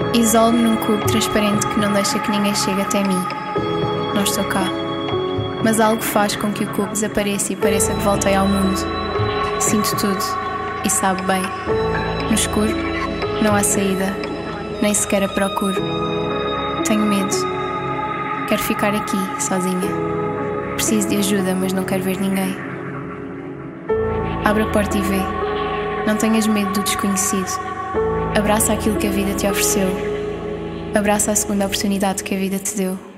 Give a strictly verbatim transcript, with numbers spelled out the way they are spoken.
Isolo-me num cubo transparente que não deixa que ninguém chegue até mim. Não estou cá. Mas algo faz com que o cubo desapareça e pareça que voltei ao mundo. Sinto tudo e sabe bem. No escuro, não há saída, nem sequer a procuro. Tenho medo. Quero ficar aqui, sozinha. Preciso de ajuda, mas não quero ver ninguém. Abre a porta e vê. Não tenhas medo do desconhecido. Abraça aquilo que a vida te ofereceu. Abraça a segunda oportunidade que a vida te deu.